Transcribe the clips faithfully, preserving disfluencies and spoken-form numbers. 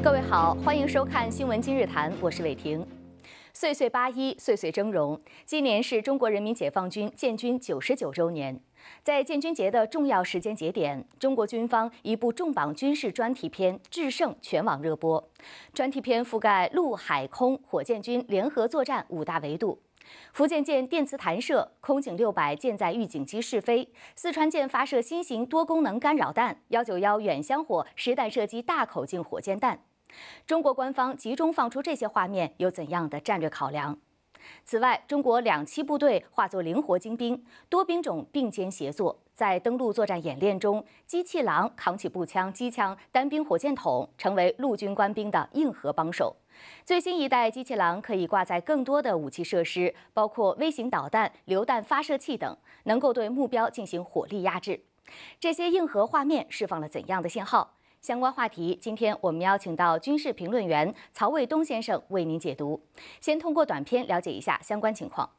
各位好，欢迎收看《新闻今日谈》，我是伟婷。岁岁八一，岁岁峥嵘。今年是中国人民解放军建军九十九周年。在建军节的重要时间节点，中国军方一部重磅军事专题片《制胜》全网热播。专题片覆盖陆海空火箭军联合作战五大维度。福建舰电磁弹射，空警六百舰载预警机试飞；四川舰发射新型多功能干扰弹，幺九幺远香火实弹射击大口径火箭弹。中国官方集中放出这些画面，有怎样的战略考量？此外，中国两栖部队化作灵活精兵，多兵种并肩协作，在登陆作战演练中，机器狼扛起步枪、机枪、单兵火箭筒，成为陆军官兵的硬核帮手。最新一代机器狼可以挂载更多的武器设施，包括微型导弹、榴弹发射器等，能够对目标进行火力压制。这些硬核画面释放了怎样的信号？相关话题，今天我们邀请到军事评论员曹卫东先生为您解读。先通过短片了解一下相关情况。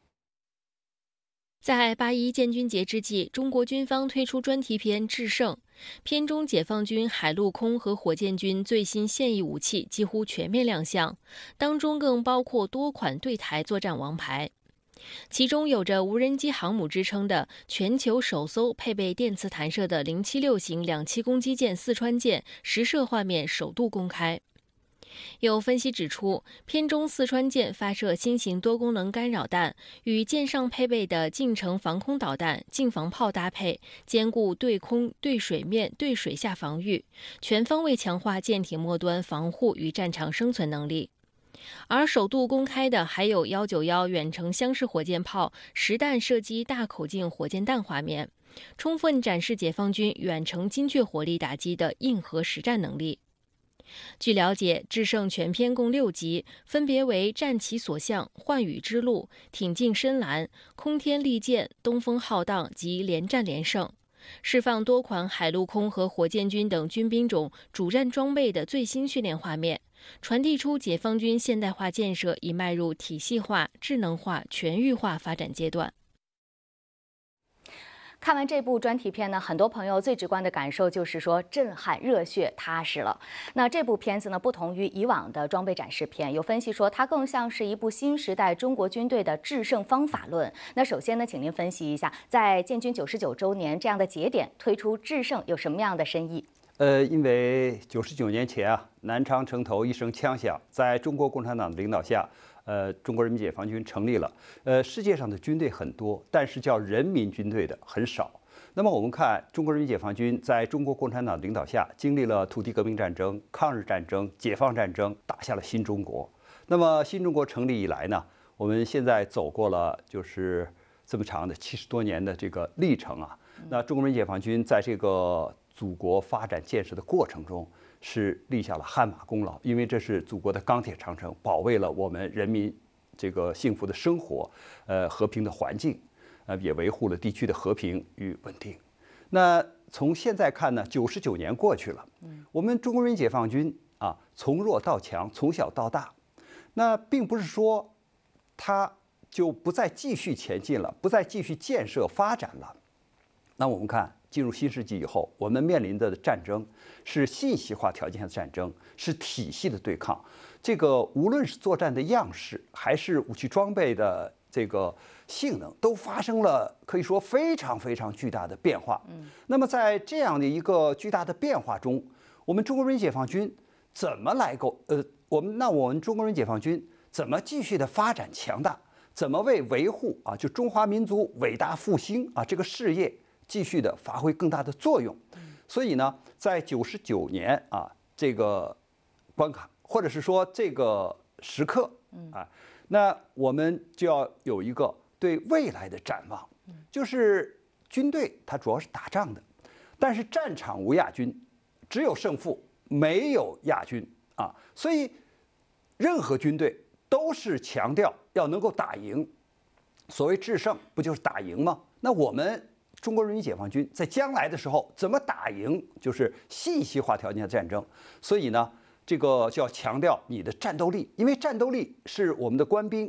在八一建军节之际，中国军方推出专题片《制胜》，片中解放军海陆空和火箭军最新现役武器几乎全面亮相，当中更包括多款对台作战王牌。其中有着无人机航母之称的全球首艘配备电磁弹射的零七六型两栖攻击舰四川舰实射画面首度公开。有分析指出，片中四川舰发射新型多功能干扰弹，与舰上配备的近程防空导弹、近防炮搭配，兼顾对空、对水面、对水下防御，全方位强化舰艇末端防护与战场生存能力。而首度公开的还有幺九幺远程箱式火箭炮实弹射击大口径火箭弹画面，充分展示解放军远程精确火力打击的硬核实战能力。据了解，制胜全片共六集，分别为战其所向、幻羽之路、挺进深蓝、空天利剑、东风浩荡及连战连胜，释放多款海陆空和火箭军等军兵种主战装备的最新训练画面，传递出解放军现代化建设已迈入体系化、智能化、全域化发展阶段。 看完这部专题片呢，很多朋友最直观的感受就是说震撼、热血、踏实了。那这部片子呢，不同于以往的装备展示片，有分析说它更像是一部新时代中国军队的制胜方法论。那首先呢，请您分析一下，在建军九十九周年这样的节点推出制胜有什么样的深意？ 呃，因为九十九年前啊，南昌城头一声枪响，在中国共产党的领导下，呃，中国人民解放军成立了。呃，世界上的军队很多，但是叫人民军队的很少。那么我们看中国人民解放军在中国共产党领导下，经历了土地革命战争、抗日战争、解放战争，打下了新中国。那么新中国成立以来呢，我们现在走过了就是这么长的七十多年的这个历程啊。那中国人民解放军在这个祖国发展建设的过程中，是立下了汗马功劳，因为这是祖国的钢铁长城，保卫了我们人民这个幸福的生活，呃，和平的环境，呃，也维护了地区的和平与稳定。那从现在看呢，九十九年过去了，我们中国人民解放军啊，从弱到强，从小到大，那并不是说它就不再继续前进了，不再继续建设发展了。那我们看，进入新世纪以后，我们面临的战争是信息化条件下的战争，是体系的对抗。这个无论是作战的样式，还是武器装备的这个性能，都发生了可以说非常非常巨大的变化。嗯，那么在这样的一个巨大的变化中，我们中国人民解放军怎么来够？呃，我们那我们中国人民解放军怎么继续的发展强大？怎么为维护啊，就中华民族伟大复兴啊这个事业继续的发挥更大的作用？所以呢，在九十九年啊这个关卡，或者是说这个时刻啊，那我们就要有一个对未来的展望。就是军队它主要是打仗的，但是战场无亚军，只有胜负，没有亚军啊。所以任何军队都是强调要能够打赢。所谓制胜，不就是打赢吗？那我们中国人民解放军在将来的时候怎么打赢，就是信息化条件下的战争。所以呢，这个就要强调你的战斗力，因为战斗力是我们的官兵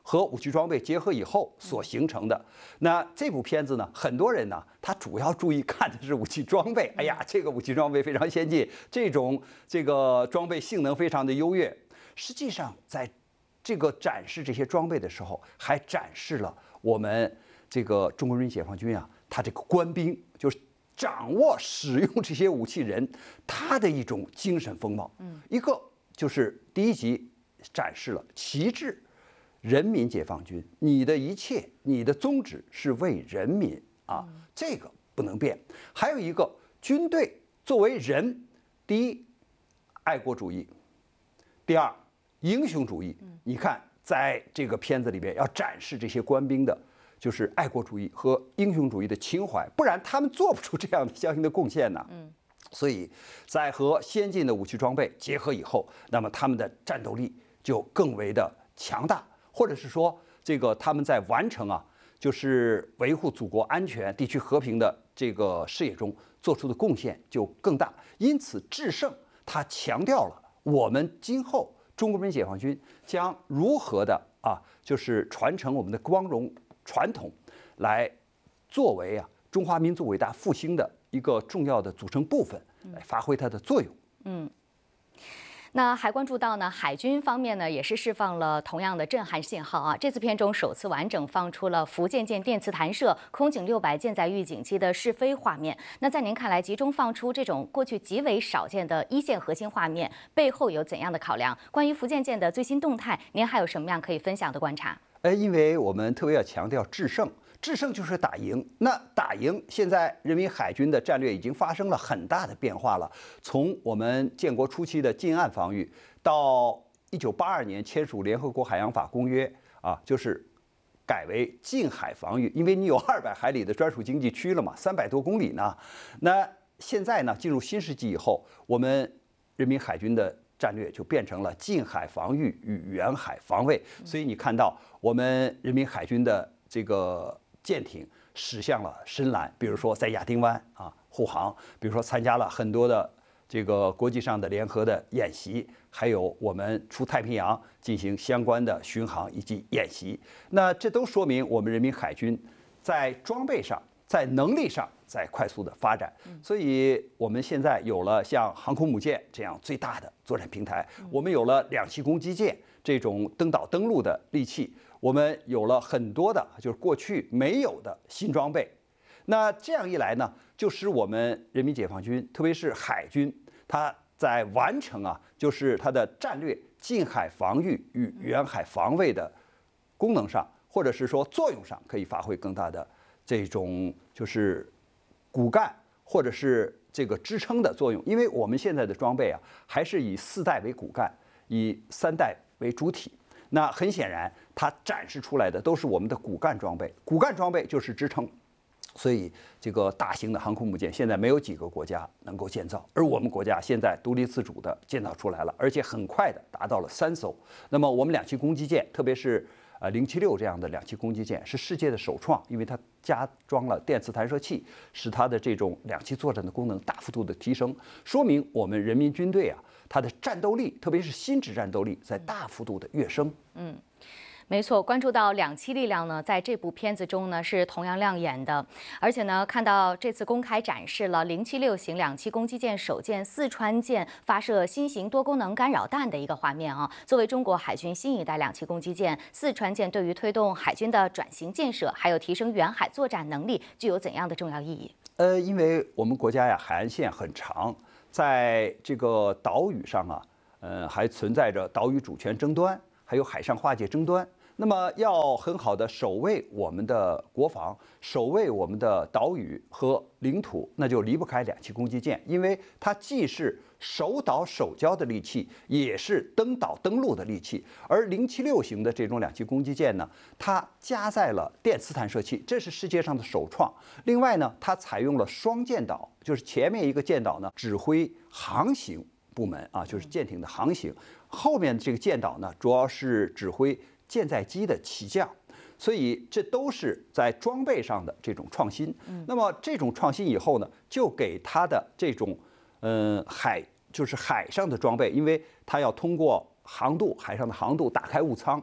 和武器装备结合以后所形成的。那这部片子呢，很多人呢，他主要注意看的是武器装备。哎呀，这个武器装备非常先进，这种这个装备性能非常的优越。实际上，在这个展示这些装备的时候，还展示了我们这个中国人民解放军啊，他这个官兵就是掌握使用这些武器人，他的一种精神风貌。嗯，一个就是第一集展示了旗帜。人民解放军，你的一切，你的宗旨是为人民啊，这个不能变。还有一个，军队作为人，第一，爱国主义；第二，英雄主义。你看，在这个片子里边要展示这些官兵的，就是爱国主义和英雄主义的情怀，不然他们做不出这样的相应的贡献呢。嗯，所以在和先进的武器装备结合以后，那么他们的战斗力就更为的强大。或者是说，这个他们在完成啊，就是维护祖国安全、地区和平的这个事业中做出的贡献就更大。因此，制胜它强调了我们今后中国人民解放军将如何的啊，就是传承我们的光荣传统，来作为啊中华民族伟大复兴的一个重要的组成部分，来发挥它的作用。 嗯。那还关注到呢，海军方面呢也是释放了同样的震撼信号啊！这次片中首次完整放出了福建舰电磁弹射空警六百舰载预警机的试飞画面。那在您看来，集中放出这种过去极为少见的一线核心画面，背后有怎样的考量？关于福建舰的最新动态，您还有什么样可以分享的观察？ 呃，因为我们特别要强调制胜。制胜就是打赢，那打赢，现在人民海军的战略已经发生了很大的变化了。从我们建国初期的近岸防御，到一九八二年签署联合国海洋法公约啊，就是改为近海防御，因为你有二百海里的专属经济区了嘛，三百多公里呢。那现在呢，进入新世纪以后，我们人民海军的战略就变成了近海防御与远海防卫。所以你看到我们人民海军的这个舰艇驶向了深蓝，比如说在亚丁湾啊护航，比如说参加了很多的这个国际上的联合的演习，还有我们出太平洋进行相关的巡航以及演习。那这都说明我们人民海军在装备上、在能力上在快速的发展。所以我们现在有了像航空母舰这样最大的作战平台，我们有了两栖攻击舰这种登岛登陆的利器。我们有了很多的，就是过去没有的新装备。那这样一来呢，就使我们人民解放军，特别是海军，它在完成啊，就是它的战略近海防御与远海防卫的功能上，或者是说作用上，可以发挥更大的这种就是骨干或者是这个支撑的作用。因为我们现在的装备啊，还是以四代为骨干，以三代为主体。那很显然，它展示出来的都是我们的骨干装备，骨干装备就是支撑。所以，这个大型的航空母舰现在没有几个国家能够建造，而我们国家现在独立自主的建造出来了，而且很快的达到了三艘。那么，我们两栖攻击舰，特别是呃零七六这样的两栖攻击舰，是世界的首创，因为它加装了电磁弹射器，使它的这种两栖作战的功能大幅度的提升，说明我们人民军队啊。它的战斗力，特别是新质战斗力，在大幅度的跃升。 嗯，没错，关注到两栖力量呢，在这部片子中呢是同样亮眼的，而且呢，看到这次公开展示了零七六型两栖攻击舰首舰四川舰发射新型多功能干扰弹的一个画面啊。作为中国海军新一代两栖攻击舰，四川舰对于推动海军的转型建设，还有提升远海作战能力，具有怎样的重要意义？ 呃，因为我们国家呀，海岸线很长。在这个岛屿上啊，呃，还存在着岛屿主权争端，还有海上划界争端。那么，要很好的守卫我们的国防，守卫我们的岛屿和领土，那就离不开两栖攻击舰，因为它既是守岛守礁的利器，也是登岛登陆的利器。而零七六型的这种两栖攻击舰呢，它加载了电磁弹射器，这是世界上的首创。另外呢，它采用了双舰岛，就是前面一个舰岛呢指挥航行部门啊，就是舰艇的航行；后面这个舰岛呢，主要是指挥舰载机的起降。所以这都是在装备上的这种创新。那么这种创新以后呢，就给它的这种嗯海就是海上的装备，因为它要通过航渡海上的航渡打开物舱，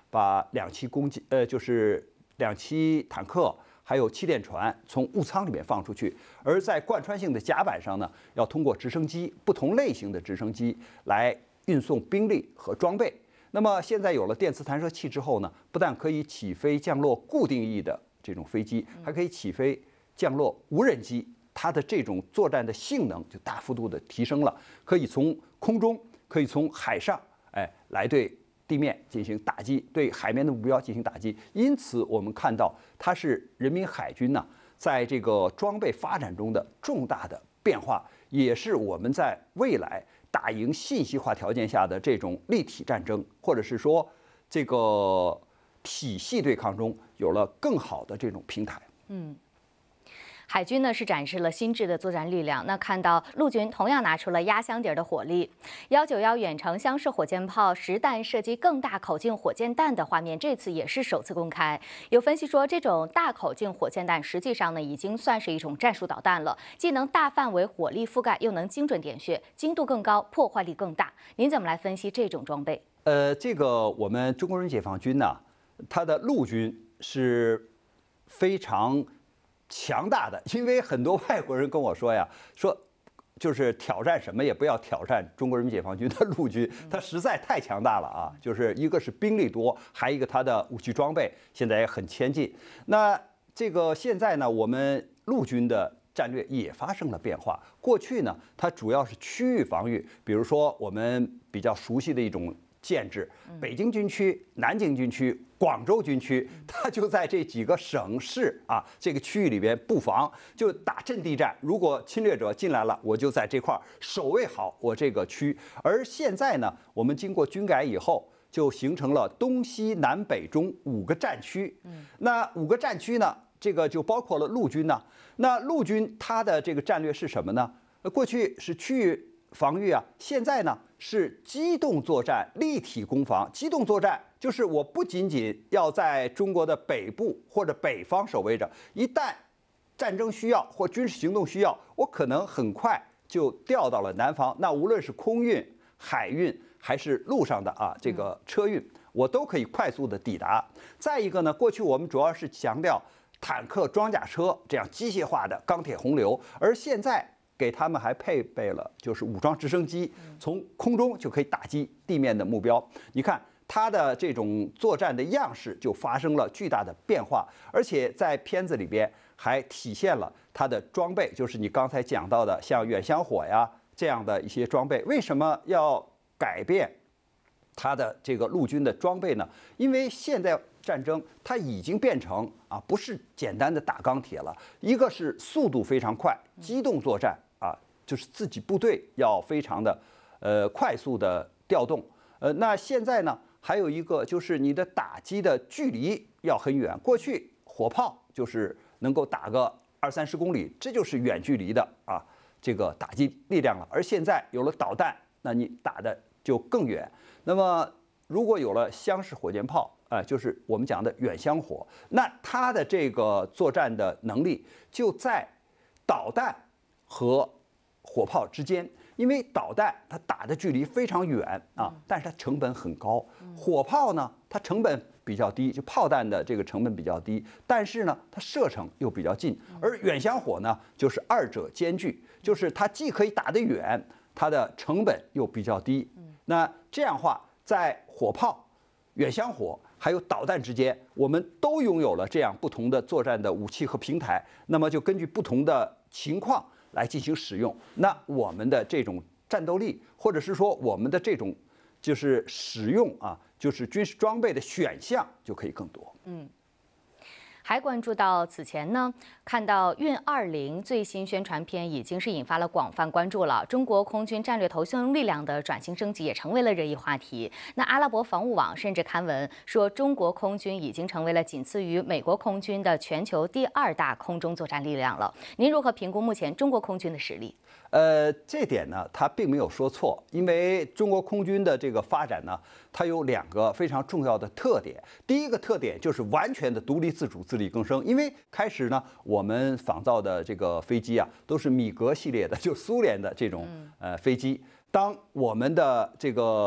把两栖攻击呃就是两栖坦克还有气垫船从务舱里面放出去，而在贯穿性的甲板上呢，要通过直升机不同类型的直升机来运送兵力和装备。那么现在有了电磁弹射器之后呢，不但可以起飞降落固定翼的这种飞机，还可以起飞降落无人机，它的这种作战的性能就大幅度的提升了，可以从空中，可以从海上，哎，来对地面进行打击，对海面的目标进行打击。因此，我们看到它是人民海军呢，在这个装备发展中的重大的变化，也是我们在未来打赢信息化条件下的这种立体战争，或者是说这个体系对抗中有了更好的这种平台。 嗯。海军呢是展示了新制的作战力量，那看到陆军同样拿出了压箱底的火力，幺九幺远程箱式火箭炮实弹射击更大口径火箭弹的画面，这次也是首次公开。有分析说，这种大口径火箭弹实际上呢已经算是一种战术导弹了，既能大范围火力覆盖，又能精准点穴，精度更高，破坏力更大。您怎么来分析这种装备？ 呃，这个我们中国人民解放军呢，它的陆军是非常强大的，因为很多外国人跟我说呀，说就是挑战什么也不要挑战中国人民解放军的陆军，它实在太强大了啊！就是一个是兵力多，还一个它的武器装备现在也很先进。那这个现在呢，我们陆军的战略也发生了变化。过去呢，它主要是区域防御，比如说我们比较熟悉的一种建制，北京军区、南京军区、广州军区，它就在这几个省市啊这个区域里边布防，就打阵地战。如果侵略者进来了，我就在这块守卫好我这个区。而现在呢，我们经过军改以后，就形成了东西南北中五个战区。那五个战区呢，这个就包括了陆军呢。那陆军它的这个战略是什么呢？过去是区域防御啊，现在呢是机动作战、立体攻防。机动作战就是我不仅仅要在中国的北部或者北方守卫着，一旦战争需要或军事行动需要，我可能很快就调到了南方。那无论是空运、海运还是路上的啊这个车运，我都可以快速的抵达。再一个呢，过去我们主要是强调坦克、装甲车这样机械化的钢铁洪流，而现在给他们还配备了就是武装直升机，从空中就可以打击地面的目标。你看它的这种作战的样式就发生了巨大的变化，而且在片子里边还体现了它的装备，就是你刚才讲到的像远香火呀这样的一些装备。为什么要改变它的这个陆军的装备呢？因为现在战争它已经变成啊不是简单的打钢铁了，一个是速度非常快，机动作战啊，就是自己部队要非常的呃快速的调动。呃，那现在呢，还有一个就是你的打击的距离要很远。过去火炮就是能够打个二三十公里，这就是远距离的啊这个打击力量了。而现在有了导弹，那你打的就更远。那么如果有了箱式火箭炮，啊、呃，就是我们讲的远香火，那它的这个作战的能力就在导弹和火炮之间。因为导弹它打的距离非常远啊，但是它成本很高。火炮呢，它成本比较低，就炮弹的这个成本比较低，但是呢，它射程又比较近。而远香火呢，就是二者兼具，就是它既可以打得远，它的成本又比较低。那这样的话，在火炮、远香火还有导弹之间，我们都拥有了这样不同的作战的武器和平台。那么就根据不同的情况来进行使用，那我们的这种战斗力，或者是说我们的这种就是使用啊，就是军事装备的选项就可以更多。 嗯。还关注到此前呢，看到运二零最新宣传片已经是引发了广泛关注了。中国空军战略投送力量的转型升级也成为了热议话题。那阿拉伯防务网甚至刊文说，中国空军已经成为了仅次于美国空军的全球第二大空中作战力量了。您如何评估目前中国空军的实力？ 呃，这点呢，他并没有说错，因为中国空军的这个发展呢，它有两个非常重要的特点。第一个特点就是完全的独立自主、自力更生。因为开始呢，我们仿造的这个飞机啊，都是米格系列的，就苏联的这种呃飞机。当我们的这个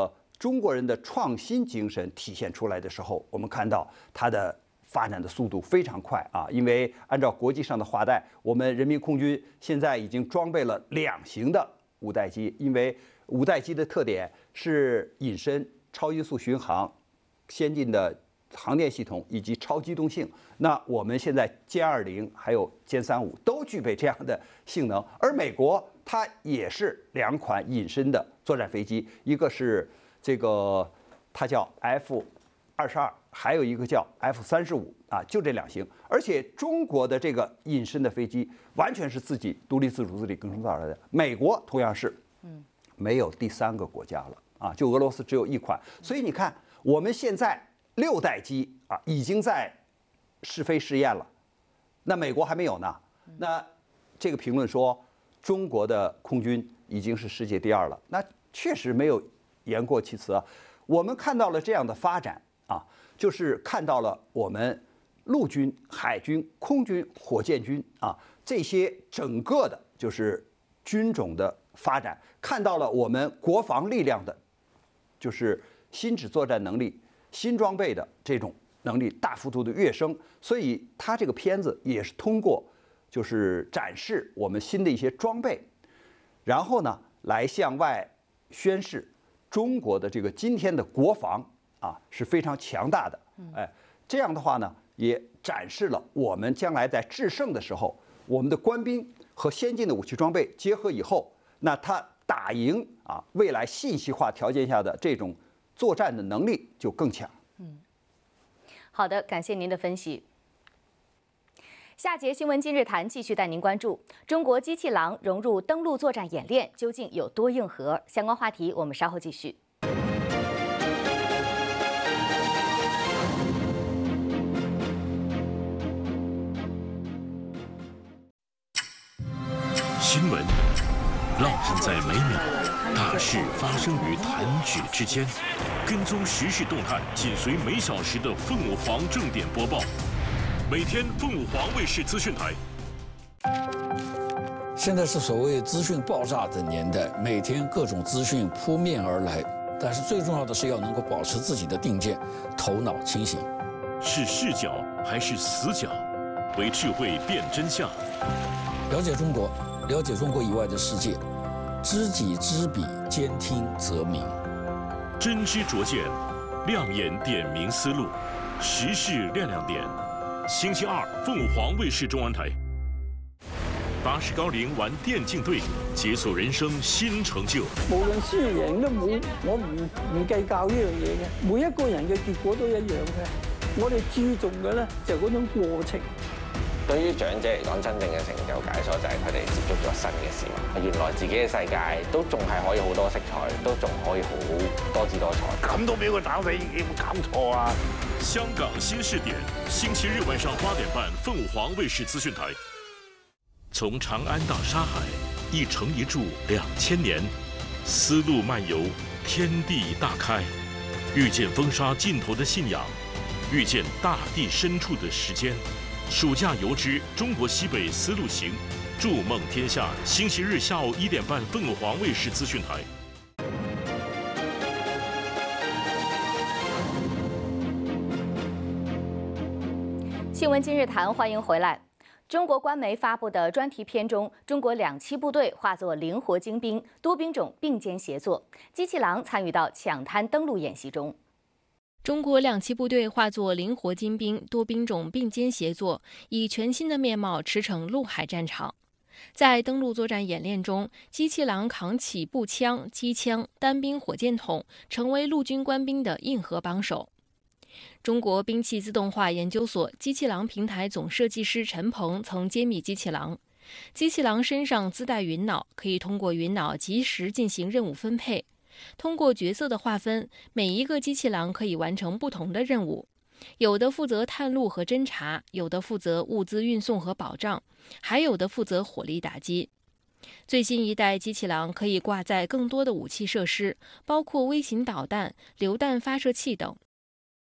中国人的创新精神体现出来的时候，我们看到它的发展的速度非常快啊！因为按照国际上的话带，我们人民空军现在已经装备了两型的五代机，因为五代机的特点是隐身、超音速巡航、先进的航电系统以及超机动性。那我们现在歼二零还有歼三五都具备这样的性能，而美国它也是两款隐身的作战飞机，一个是这个它叫 F 二十二，还有一个叫 F 三十五啊，就这两型。而且中国的这个隐身的飞机完全是自己独立自主、自力更生造出来的，美国同样是，嗯，没有第三个国家了啊，就俄罗斯只有一款。所以你看，我们现在六代机啊已经在试飞试验了，那美国还没有呢。那这个评论说中国的空军已经是世界第二了，那确实没有言过其词啊。我们看到了这样的发展啊，就是看到了我们陆军、海军、空军、火箭军啊这些整个的就是军种的发展，看到了我们国防力量的，就是新指作战能力、新装备的这种能力大幅度的跃升。所以它这个片子也是通过就是展示我们新的一些装备，然后呢来向外宣示中国的这个今天的国防啊是非常强大的。哎，这样的话呢，也展示了我们将来在制胜的时候，我们的官兵和先进的武器装备结合以后，那他打赢啊未来信息化条件下的这种作战的能力就更强。 嗯，好的，感谢您的分析。下节新闻今日谈继续带您关注中国机器狼融入登陆作战演练究竟有多硬核？相关话题我们稍后继续。 新闻烙印在每秒，大事发生于弹指之间，跟踪时事动态，紧随每小时的凤舞凰正点播报。每天凤舞凰卫视资讯台。 现在是所谓资讯爆炸的年代，每天各种资讯扑面而来，但是最重要的是要能够保持自己的定见，头脑清醒。 是视角还是死角？为智慧辨真相。 了解中国，了解中国以外的世界，知己知彼，兼听则明。 真知灼见，亮眼点明思路，时事亮亮点。星期二，凤舞凰卫视中文台。八十高龄玩电竞队，解鎖人生新成就。 無論輸贏都冇，我唔唔計較呢樣嘢嘅。每一個人嘅結果都一樣嘅。我哋注重嘅咧就嗰種過程。 對於長者嚟講，真正嘅成就解鎖就係佢哋接觸咗新嘅事物。原來自己嘅世界都仲係可以好多色彩，都仲可以好多姿多彩。 咁都俾佢打死，有冇搞錯啊？ 香港新視點，星期日晚上八點半，鳳舞凰衛視資訊台。從長安到沙海，一城一柱兩千年，絲路漫遊，天地大開，遇見風沙盡頭的信仰，遇見大地深處的時間。暑假遊之中國西北絲路行，築夢天下。星期日下午一點半，鳳舞凰衛視資訊台。 新闻今日谈，歡迎回來。中國官媒發布的專題片中，中國兩棲部隊化作靈活精兵，多兵種並肩協作，機器狼參與到搶灘登陸演習中。 中國兩棲部隊化作靈活精兵，多兵種並肩協作，以全新的面貌馳騁陸海戰場。在登陸作戰演練中，機器狼扛起步槍、機槍、單兵火箭筒，成為陸軍官兵的硬核幫手。中國兵器自動化研究所機器狼平台總設計師陳鵬曾揭秘機器狼。機器狼身上自帶雲腦，可以通過雲腦及時進行任務分配。通過角色的劃分，每一個機器狼可以完成不同的任務，有的負責探路和偵察，有的負責物資運送和保障，還有的負責火力打擊。最新一代機器狼可以掛載更多的武器設施，包括微型導彈、榴彈發射器等。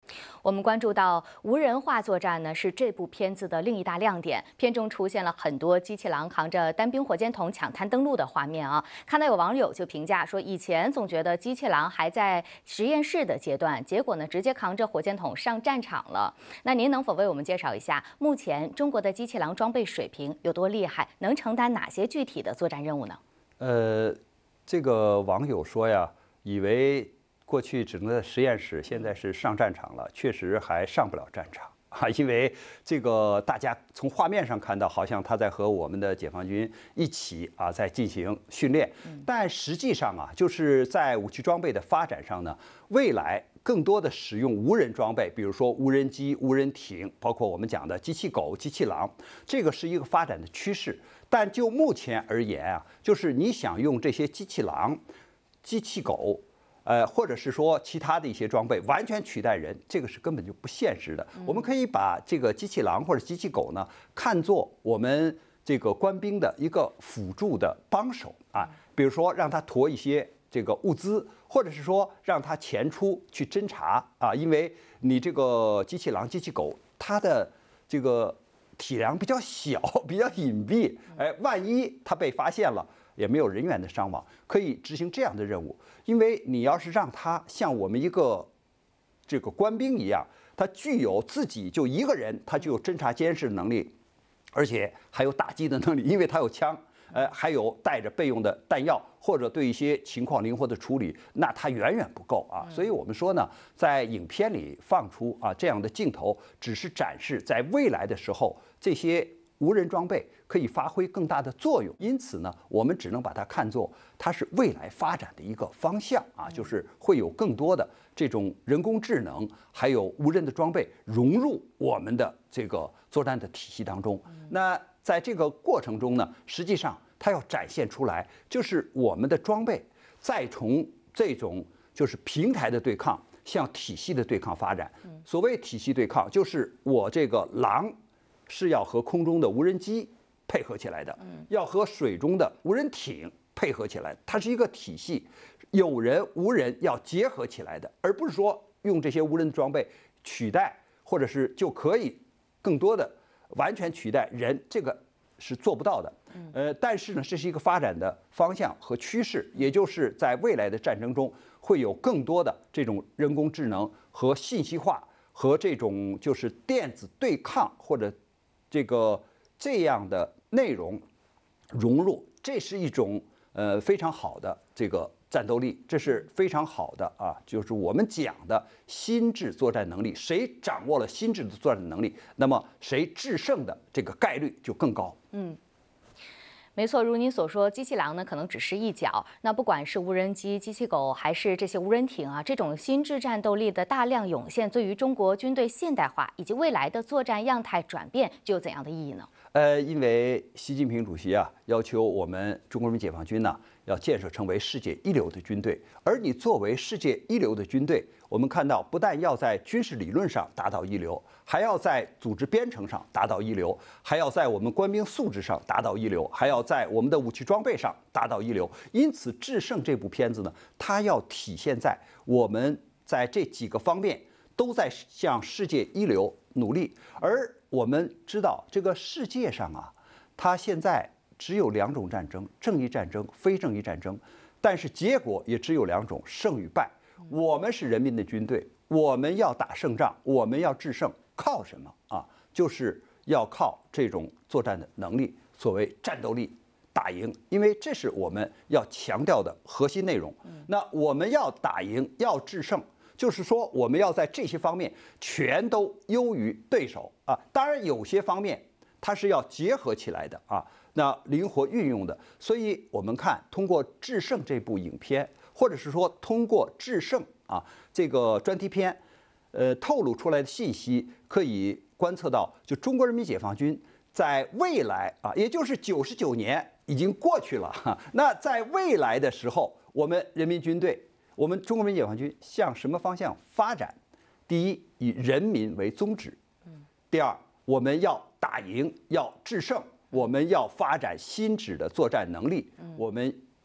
我们关注到无人化作战呢，是这部片子的另一大亮点。片中出现了很多机器狼扛着单兵火箭筒抢滩登陆的画面啊。看到有网友就评价说，以前总觉得机器狼还在实验室的阶段，结果呢，直接扛着火箭筒上战场了。那您能否为我们介绍一下，目前中国的机器狼装备水平有多厉害，能承担哪些具体的作战任务呢？ 呃，这个网友说呀，以为过去只能在实验室，现在是上战场了，确实还上不了战场啊，因为这个大家从画面上看到，好像他在和我们的解放军一起啊在进行训练，但实际上啊，就是在武器装备的发展上呢，未来更多的使用无人装备，比如说无人机、无人艇，包括我们讲的机器狗、机器狼，这个是一个发展的趋势。但就目前而言啊，就是你想用这些机器狼、机器狗。呃，或者是说其他的一些装备完全取代人，这个是根本就不现实的。我们可以把这个机器狼或者机器狗呢，看作我们这个官兵的一个辅助的帮手啊，比如说让他驮一些这个物资，或者是说让他前出去侦查啊，因为你这个机器狼、机器狗，它的这个体量比较小，比较隐蔽，哎，万一它被发现了，也没有人员的伤亡，可以执行这样的任务。因为你要是让他像我们一个这个官兵一样，他具有自己就一个人，他就有侦察监视能力，而且还有打击的能力，因为他有枪，呃，还有带着备用的弹药，或者对一些情况灵活的处理，那他远远不够啊。所以我们说呢，在影片里放出啊这样的镜头，只是展示在未来的时候这些无人装备可以发挥更大的作用，因此呢，我们只能把它看作它是未来发展的一个方向啊，就是会有更多的这种人工智能，还有无人的装备融入我们的这个作战的体系当中。那在这个过程中呢，实际上它要展现出来，就是我们的装备再从这种就是平台的对抗向体系的对抗发展。所谓体系对抗，就是我这个狼是要和空中的无人机配合起来的，要和水中的无人艇配合起来，它是一个体系，有人无人要结合起来的，而不是说用这些无人装备取代，或者是就可以更多的完全取代人，这个是做不到的。呃，但是呢，这是一个发展的方向和趋势，也就是在未来的战争中会有更多的这种人工智能和信息化和这种就是电子对抗或者这个这样的内容融入，这是一种呃非常好的这个战斗力，这是非常好的啊，就是我们讲的心智作战能力。谁掌握了心智的作战能力，那么谁制胜的这个概率就更高。 嗯。没错，如您所说，机器狼呢可能只是一角。那不管是无人机、机器狗，还是这些无人艇啊，这种心智战斗力的大量涌现，对于中国军队现代化以及未来的作战样态转变，具有怎样的意义呢？ 呃，因为习近平主席啊要求我们中国人民解放军呢要建设成为世界一流的军队，而你作为世界一流的军队，我们看到不但要在军事理论上达到一流，还要在组织编程上达到一流，还要在我们官兵素质上达到一流，还要在我们的武器装备上达到一流。因此，《制胜》这部片子呢，它要体现在我们在这几个方面都在向世界一流努力。而我们知道，这个世界上啊，它现在只有两种战争：正义战争、非正义战争。但是结果也只有两种：胜与败。我们是人民的军队，我们要打胜仗，我们要制胜，靠什么啊？就是要靠这种作战的能力，所谓战斗力打赢，因为这是我们要强调的核心内容。那我们要打赢，要制胜，就是说我们要在这些方面全都优于对手啊。当然有些方面它是要结合起来的啊，那灵活运用的。所以我们看通过《制胜》这部影片，或者是说通过《制胜》啊这个专题片，呃透露出来的信息，可以观测到，就中国人民解放军在未来啊，也就是九十九年已经过去了哈。那在未来的时候，我们人民军队，我们中国人民解放军向什么方向发展？第一，以人民为宗旨；第二，我们要打赢，要制胜，我们要发展新质的作战能力，我们要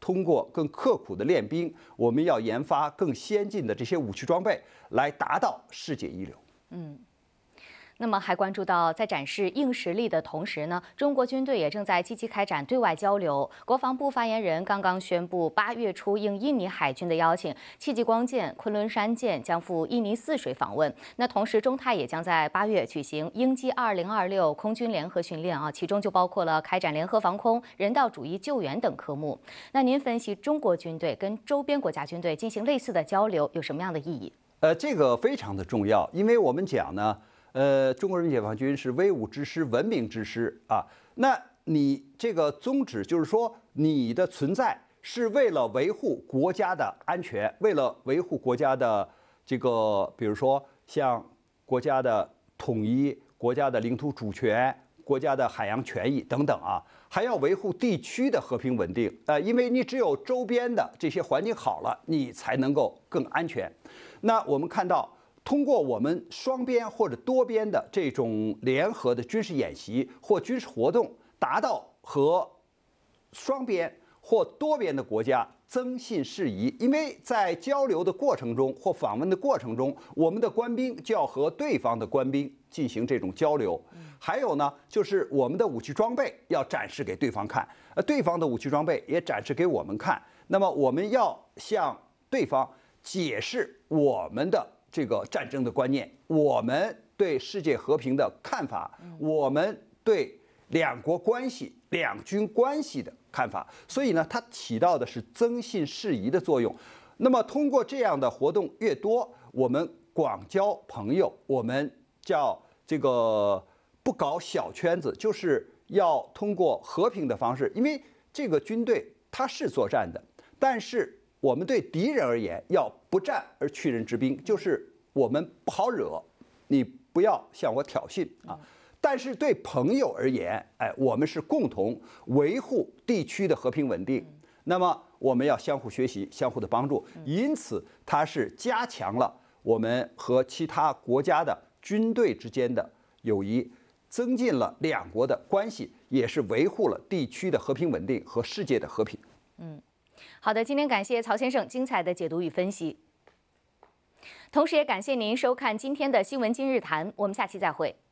通过更刻苦的练兵，我们要研发更先进的这些武器装备，来达到世界一流。 嗯。那么还关注到，在展示硬实力的同时呢，中国军队也正在积极开展对外交流。国防部发言人刚刚宣布，八月初应印尼海军的邀请，戚继光舰、昆仑山舰将赴印尼泗水访问。那同时，中泰也将在八月举行鹰击二零二六空军联合训练啊，其中就包括了开展联合防空、人道主义救援等科目。那您分析中国军队跟周边国家军队进行类似的交流有什么样的意义？ 呃，这个非常的重要，因为我们讲呢。呃，中国人民解放军是威武之师、文明之师啊。那你这个宗旨就是说，你的存在是为了维护国家的安全，为了维护国家的这个，比如说像国家的统一、国家的领土主权、国家的海洋权益等等啊，还要维护地区的和平稳定。呃，因为你只有周边的这些环境好了，你才能够更安全。那我们看到。通过我们双边或者多边的这种联合的军事演习或军事活动，达到和双边或多边的国家增信事宜。因为在交流的过程中或访问的过程中，我们的官兵就要和对方的官兵进行这种交流。还有呢，就是我们的武器装备要展示给对方看，呃，对方的武器装备也展示给我们看。那么我们要向对方解释我们的。这个战争的观念，我们对世界和平的看法，我们对两国关系、两军关系的看法，所以呢，它起到的是增信事宜的作用。那么，通过这样的活动越多，我们广交朋友，我们叫这个不搞小圈子，就是要通过和平的方式，因为这个军队它是作战的，但是。我们对敌人而言，要不战而屈人之兵，就是我们不好惹，你不要向我挑衅啊。但是对朋友而言，哎，我们是共同维护地区的和平稳定。那么我们要相互学习，相互的帮助，因此它是加强了我们和其他国家的军队之间的友谊，增进了两国的关系，也是维护了地区的和平稳定和世界的和平。 嗯。好的，今天感谢曹先生精彩的解读与分析，同时也感谢您收看今天的新闻今日谈，我们下期再会。